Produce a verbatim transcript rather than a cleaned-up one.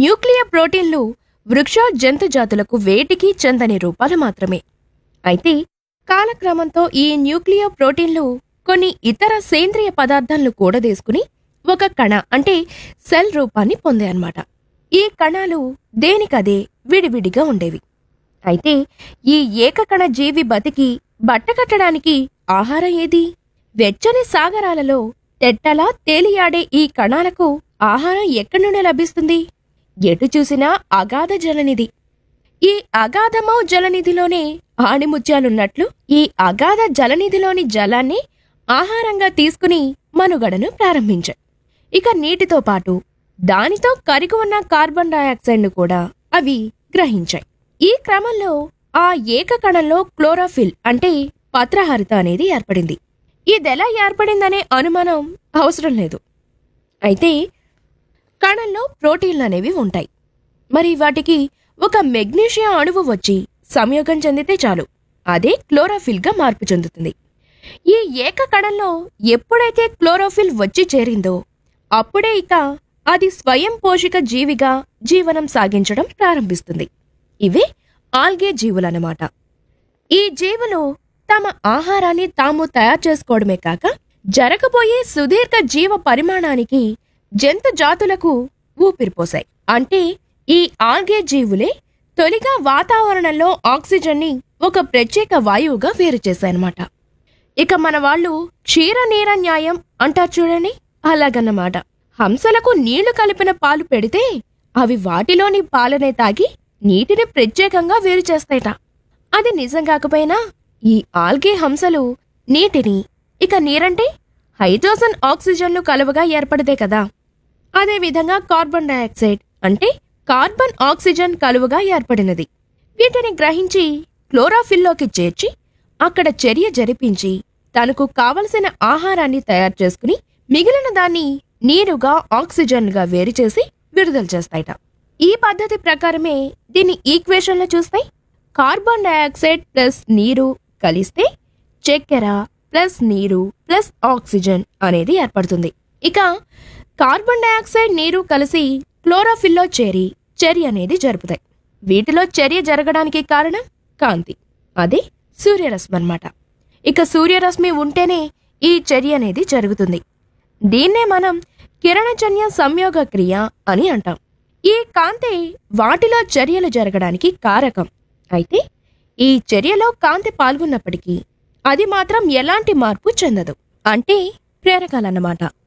Nuclear ప్రోటీన్లు వృక్ష జంతు జాతులకు వేటికి చెందని రూపాలు మాత్రమే. అయితే కాలక్రమంతో ఈ న్యూక్లియర్ ప్రోటీన్లు కొన్ని ఇతర సేంద్రియ పదార్థాలను కూడదేసుకుని ఒక కణ అంటే సెల్ రూపాన్ని పొందాయన్నమాట. ఈ కణాలు దేనికదే విడివిడిగా ఉండేవి. అయితే ఈ ఏకకణ జీవి బతికి బట్టకట్టడానికి ఆహారం ఏది? వెచ్చని సాగరాలలో తెట్టలా తేలియాడే ఈ కణాలకు ఆహారం ఎక్కడి నుండి లభిస్తుంది? ఎటు చూసినా అగాధ జలనిధి. ఈ అగాధమౌ జలనిధిలోనే ఆణిముత్యాలున్నట్లు ఈ అగాధ జలనిధిలోని జలాన్ని ఆహారంగా తీసుకుని మనుగడను ప్రారంభించాయి. ఇక నీటితో పాటు దానితో కరిగి ఉన్న కార్బన్ డయాక్సైడ్ను కూడా అవి గ్రహించాయి. ఈ క్రమంలో ఆ ఏకకణంలో క్లోరోఫిల్ అంటే పత్రహరిత అనేది ఏర్పడింది. ఇదెలా ఏర్పడిందనే అనుమానం అవసరం లేదు. అయితే కణంలో ప్రోటీన్లు అనేవి ఉంటాయి. మరి వాటికి ఒక మెగ్నీషియం అణువు వచ్చి సంయోగం చెందితే చాలు, అదే క్లోరోఫిల్గా మార్పు చెందుతుంది. ఈ ఏకకణంలో ఎప్పుడైతే క్లోరోఫిల్ వచ్చి చేరిందో అప్పుడే ఇక అది స్వయం పోషక జీవిగా జీవనం సాగించడం ప్రారంభిస్తుంది. ఇవే ఆల్గే జీవులన్నమాట. ఈ జీవులు తమ ఆహారాన్ని తాము తయారు చేసుకోవడమే కాక జరగబోయే సుదీర్ఘ జీవ పరిమాణానికి జంతు జాతులకు ఊపిరిపోశాయి. అంటే ఈ ఆల్గే జీవులే తొలిగా వాతావరణంలో ఆక్సిజన్ని ఒక ప్రత్యేక వాయువుగా వేరు చేశాయన్నమాట. ఇక మన వాళ్ళు క్షీర నీర న్యాయం అంటారు చూడండి, అలాగన్నమాట. హంసలకు నీళ్లు కలిపిన పాలు పెడితే అవి వాటిలోని పాలనే తాగి నీటిని ప్రత్యేకంగా వేరు చేస్తాయట. అది నిజం కాకపోయినా ఈ ఆల్గే హంసలు నీటిని, ఇక నీరంటే హైడ్రోజన్ ఆక్సిజన్లు కలవగా ఏర్పడితే కదా, అదేవిధంగా కార్బన్ డయాక్సైడ్ అంటే కార్బన్ ఆక్సిజన్ కలువగా ఏర్పడినది. వీటిని గ్రహించి క్లోరోఫిల్లోకి చేర్చి అక్కడ చర్య జరిపించి తనకు కావలసిన ఆహారాన్ని తయారు చేసుకుని మిగిలిన దాన్ని నీరుగా ఆక్సిజన్గా వేరు చేసి విడుదల చేస్తాయట. ఈ పద్ధతి ప్రకారమే దీని ఈక్వేషన్లో చూస్తే కార్బన్ డయాక్సైడ్ ప్లస్ నీరు కలిస్తే చక్కెర ప్లస్ నీరు ప్లస్ ఆక్సిజన్ అనేది ఏర్పడుతుంది. ఇక కార్బన్ డయాక్సైడ్ నీరు కలిసి క్లోరోఫిల్లో చేరి చర్య అనేది జరుపుతాయి. వీటిలో చర్య జరగడానికి కారణం కాంతి, అదే సూర్యరశ్మి అన్నమాట. ఇక సూర్యరశ్మి ఉంటేనే ఈ చర్య అనేది జరుగుతుంది. దీన్నే మనం కిరణజన్య సంయోగ క్రియ అని అంటాం. ఈ కాంతి వాటిలో చర్యలు జరగడానికి కారకం. అయితే ఈ చర్యలో కాంతి పాల్గొన్నప్పటికీ అది మాత్రం ఎలాంటి మార్పు చెందదు, అంటే ప్రేరకాలన్నమాట.